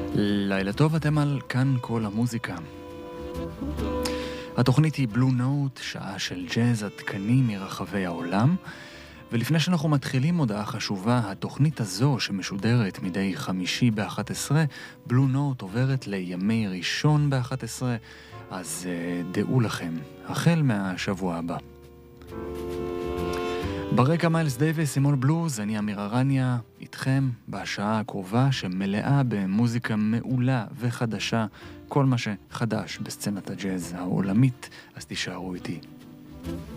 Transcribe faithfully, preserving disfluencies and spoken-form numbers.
לילה טוב, אתם על כאן כל המוזיקה. התוכנית היא בלו נוט, שעה של ג'אז עדכני מרחבי העולם. ולפני שאנחנו מתחילים הודעה חשובה, התוכנית הזו שמשודרת מדי חמישי ב-אחת עשרה, בלו נוט עוברת לימי ראשון ב-אחת עשרה, אז uh, דעו לכם, החל מהשבוע הבא. ברקע מיילס דייוויס, סימול בלוז, אני אמיר ארניה, איתכם בשעה הקרובה שמלאה במוזיקה מעולה וחדשה, כל מה שחדש בסצנת הג'אז העולמית, אז תישארו איתי.